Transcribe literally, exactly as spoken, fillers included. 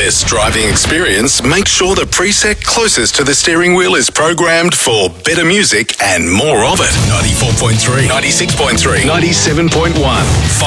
best driving experience, make sure the preset closest to the steering wheel is programmed for better music and more of it. ninety-four point three, ninety-six point three, ninety-seven point one.